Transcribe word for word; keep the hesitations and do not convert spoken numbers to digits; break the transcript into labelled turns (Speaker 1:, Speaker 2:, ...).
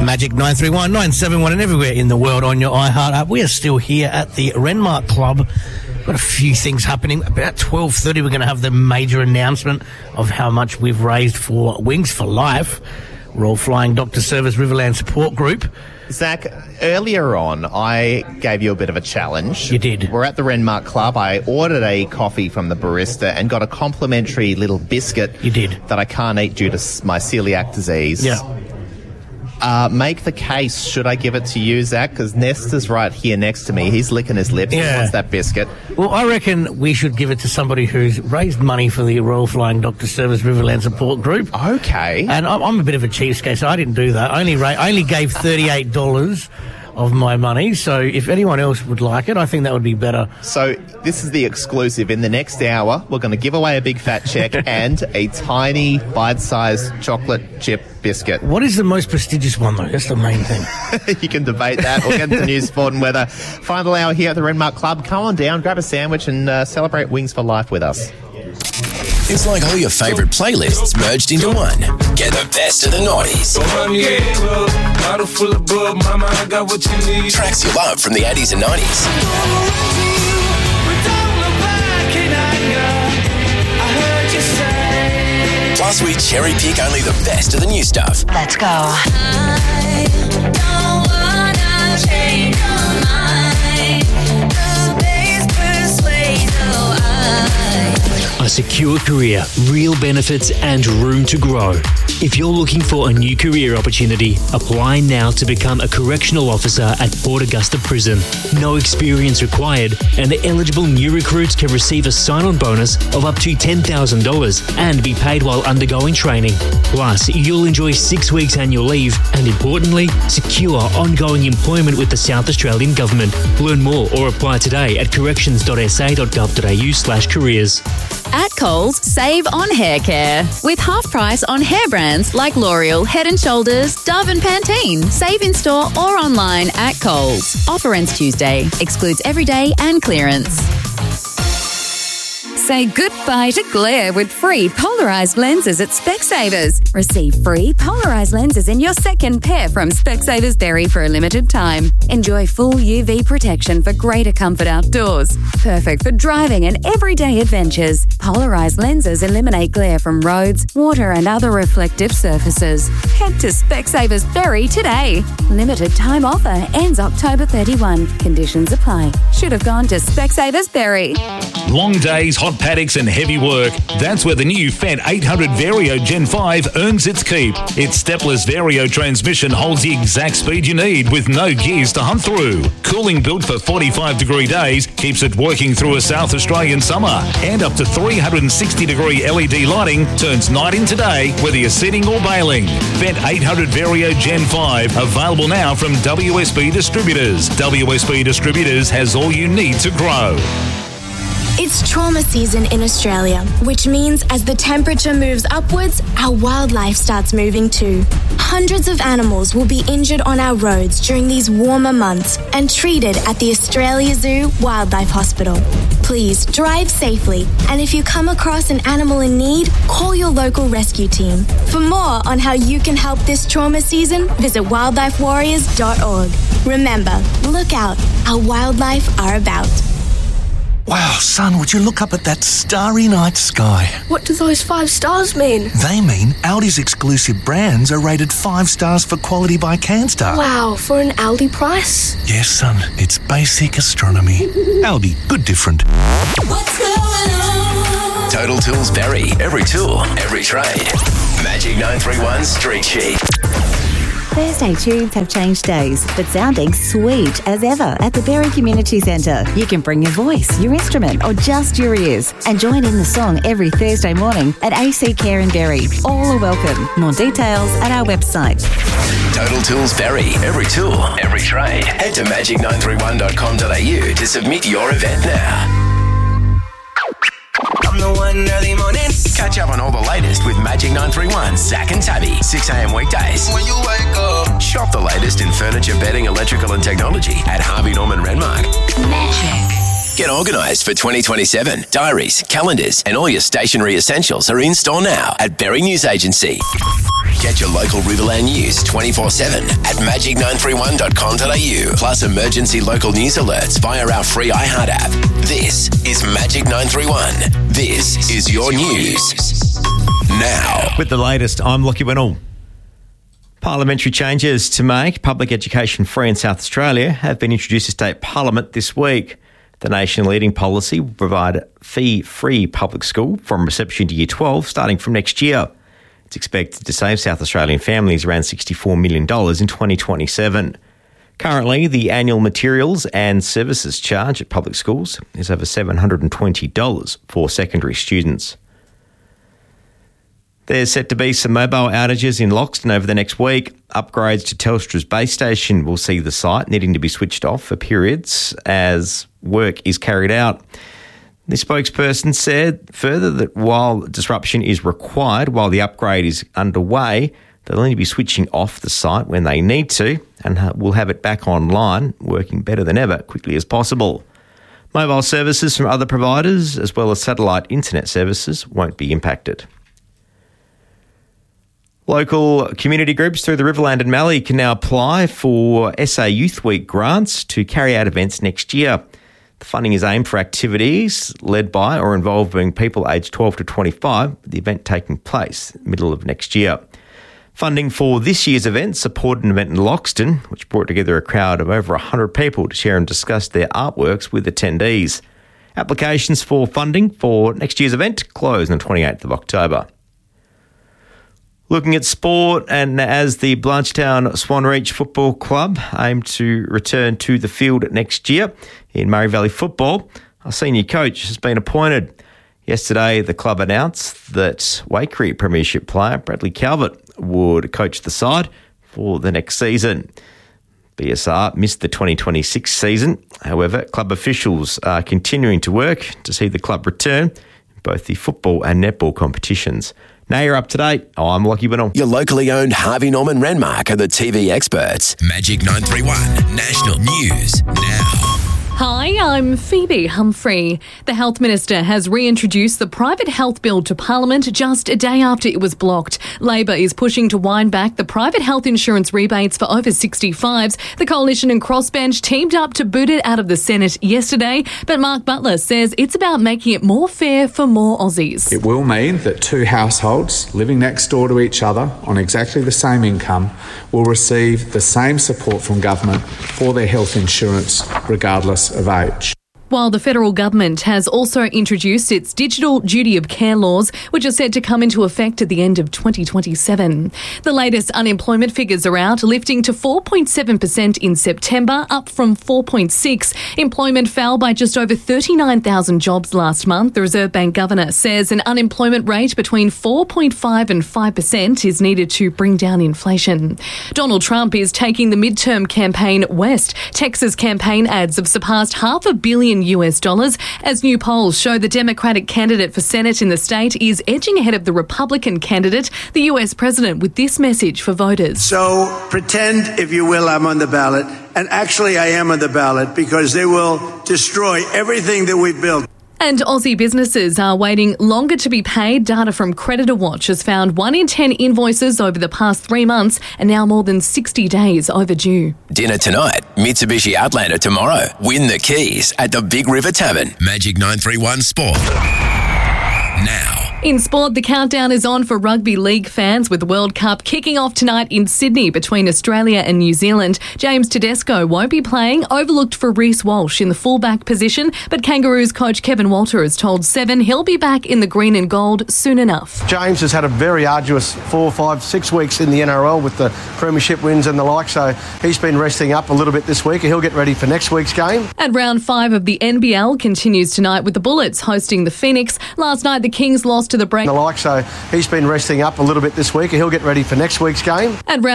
Speaker 1: Magic nine three one, nine seven one and everywhere in the world on your iHeart app. We are still here at the Renmark Club. We've got a few things happening. About twelve thirty, we're going to have the major announcement of how much we've raised for Wings for Life, Royal Flying Doctor Service Riverland Support Group.
Speaker 2: Zach, earlier on, I gave you a bit of a challenge.
Speaker 1: You did.
Speaker 2: We're at the Renmark Club. I ordered a coffee from the barista and got a complimentary little biscuit.
Speaker 1: You did.
Speaker 2: That I can't eat due to my celiac disease.
Speaker 1: Yeah.
Speaker 2: Uh, make the case. Should I give it to you, Zach? Because Nesta's right here next to me. He's licking his lips.
Speaker 1: Yeah.
Speaker 2: He wants that biscuit.
Speaker 1: Well, I reckon we should give it to somebody who's raised money for the Royal Flying Doctor Service Riverland Support Group.
Speaker 2: Okay.
Speaker 1: And I'm, I'm a bit of a cheapskate, so I didn't do that. I only, ra- I only gave thirty-eight dollars of my money, so if anyone else would like it, I think that would be better.
Speaker 2: So this is the exclusive. In the next hour, we're going to give away a big fat check and a tiny bite-sized chocolate chip biscuit.
Speaker 1: What is the most prestigious one, though? That's the main thing.
Speaker 2: You can debate that. We'll get into news, sport and weather. Final hour here at the Renmark Club. Come on down, grab a sandwich and uh, celebrate Wings for Life with us.
Speaker 3: It's like all your favourite playlists merged into one. Get the best of the noughties. Tracks you love from the eighties and nineties. Plus, we cherry pick only the best of the new stuff.
Speaker 4: Let's go. I don't wanna change your mind. The base persuades no I.
Speaker 5: A secure career, real benefits and room to grow. If you're looking for a new career opportunity, apply now to become a correctional officer at Port Augusta Prison. No experience required, and eligible new recruits can receive a sign-on bonus of up to ten thousand dollars and be paid while undergoing training. Plus, you'll enjoy six weeks annual leave and, importantly, secure ongoing employment with the South Australian Government. Learn more or apply today at corrections dot s a dot gov dot a u slash careers.
Speaker 6: At Coles, save on hair care. With half price on hair brands like L'Oreal, Head and Shoulders, Dove and Pantene. Save in store or online at Coles. Offer ends Tuesday. Excludes everyday and clearance. Say goodbye to glare with free polarised lenses at Specsavers. Receive free polarised lenses in your second pair from Specsavers Berry for a limited time. Enjoy full U V protection for greater comfort outdoors. Perfect for driving and everyday adventures. Polarised lenses eliminate glare from roads, water and other reflective surfaces. Head to Specsavers Berry today. Limited time offer ends October thirty-first. Conditions apply. Should have gone to Specsavers Berry.
Speaker 7: Long days, hot paddocks and heavy work. That's where the new Fendt eight hundred Vario Gen five earns its keep. Its stepless Vario transmission holds the exact speed you need with no gears to hunt through. Cooling built for forty-five degree days keeps it working through a South Australian summer. And up to three hundred sixty degree L E D lighting turns night into day whether you're sitting or bailing. Fendt eight hundred Vario Gen five available now from W S B Distributors. W S B Distributors has all you need to grow.
Speaker 8: It's trauma season in Australia, which means as the temperature moves upwards, our wildlife starts moving too. Hundreds of animals will be injured on our roads during these warmer months and treated at the Australia Zoo Wildlife Hospital. Please drive safely, and if you come across an animal in need, call your local rescue team. For more on how you can help this trauma season, visit wildlife warriors dot org. Remember, look out, our wildlife are about.
Speaker 9: Wow, son, would you look up at that starry night sky?
Speaker 10: What do those five stars mean?
Speaker 9: They mean Aldi's exclusive brands are rated five stars for quality by CanStar.
Speaker 10: Wow, for an Aldi price?
Speaker 9: Yes, son, it's basic astronomy. Aldi, good different.
Speaker 4: What's going on?
Speaker 3: Total Tools Berry. Every tool, every trade. Magic nine three one Street Sheet.
Speaker 11: Thursday tunes have changed days, but sounding sweet as ever at the Berry Community Centre. You can bring your voice, your instrument, or just your ears and join in the song every Thursday morning at A C Care in Berry. All are welcome. More details at our website.
Speaker 3: Total Tools Berry. Every tool, every trade. Head to magic nine three one dot com dot a u to submit your event now. I'm the one early mornings. Catch up on all the latest with Magic nine three one, Zach and Tabby, six a.m. weekdays. When you wake up. Shop the latest in furniture, bedding, electrical and technology at Harvey Norman Renmark. Magic. Get organised for twenty twenty-seven. Diaries, calendars and all your stationery essentials are in store now at Berry News Agency. Get your local Riverland news twenty-four seven at magic nine three one dot com dot a u. Plus emergency local news alerts via our free iHeart app. This is Magic nine three one. This is your news. Now.
Speaker 12: With the latest, I'm Lockie Winnell. Parliamentary changes to make public education free in South Australia have been introduced to state parliament this week. The nation-leading policy will provide fee-free public school from reception to year twelve starting from next year. It's expected to save South Australian families around sixty-four million dollars in twenty twenty-seven. Currently, the annual materials and services charge at public schools is over seven hundred twenty dollars for secondary students. There's set to be some mobile outages in Loxton over the next week. Upgrades to Telstra's base station will see the site needing to be switched off for periods as work is carried out. The spokesperson said further that while disruption is required while the upgrade is underway, they'll only be switching off the site when they need to and will have it back online, working better than ever, quickly as possible. Mobile services from other providers, as well as satellite internet services, won't be impacted. Local community groups through the Riverland and Mallee can now apply for S A Youth Week grants to carry out events next year. The funding is aimed for activities led by or involving people aged twelve to twenty-five, with the event taking place middle of next year. Funding for this year's event supported an event in Loxton, which brought together a crowd of over one hundred people to share and discuss their artworks with attendees. Applications for funding for next year's event close on the twenty-eighth of October. Looking at sport, and as the Blanchetown Swan Reach Football Club aim to return to the field next year in Murray Valley Football, a senior coach has been appointed. Yesterday, the club announced that Waikerie Premiership player Bradley Calvert would coach the side for the next season. B S R missed the twenty twenty-six season. However, club officials are continuing to work to see the club return in both the football and netball competitions. Now you're up to date. I'm Lockie Winnell.
Speaker 3: Your locally owned Harvey Norman Renmark are the T V experts. Magic nine three one National News Now.
Speaker 13: Hi, I'm Phoebe Humphrey. The Health Minister has reintroduced the private health bill to Parliament just a day after it was blocked. Labor is pushing to wind back the private health insurance rebates for over sixty-fives. The Coalition and Crossbench teamed up to boot it out of the Senate yesterday, but Mark Butler says it's about making it more fair for more Aussies.
Speaker 14: It will mean that two households living next door to each other on exactly the same income will receive the same support from government for their health insurance regardless of age.
Speaker 13: While the federal government has also introduced its digital duty of care laws, which are set to come into effect at the end of twenty twenty-seven. The latest unemployment figures are out, lifting to four point seven percent in September, up from four point six. Employment fell by just over thirty-nine thousand jobs last month. The Reserve Bank governor says an unemployment rate between four point five and five percent is needed to bring down inflation. Donald Trump is taking the midterm campaign west. Texas campaign ads have surpassed half a billion U S dollars as new polls show the Democratic candidate for Senate in the state is edging ahead of the Republican candidate, the U S president, with this message for voters.
Speaker 15: So pretend, if you will, I'm on the ballot, and actually I am on the ballot because they will destroy everything that we've built.
Speaker 13: And Aussie businesses are waiting longer to be paid. Data from Creditor Watch has found one in ten invoices over the past three months are now more than sixty days overdue.
Speaker 3: Dinner tonight, Mitsubishi Outlander tomorrow. Win the keys at the Big River Tavern. Magic nine three one Sport. Now.
Speaker 13: In sport, the countdown is on for rugby league fans with the World Cup kicking off tonight in Sydney between Australia and New Zealand. James Tedesco won't be playing, overlooked for Reece Walsh in the fullback position, but Kangaroos coach Kevin Walter has told Seven he'll be back in the green and gold soon enough.
Speaker 16: James has had a very arduous four, five, six weeks in the N R L with the premiership wins and the like, so he's been resting up a little bit this week. He'll get ready for next week's game.
Speaker 13: And round five of the N B L continues tonight with the Bullets hosting the Phoenix. Last night, the Kings lost to the break.
Speaker 16: The like, so he's been resting up a little bit this week. He'll get ready for next week's game.
Speaker 13: And round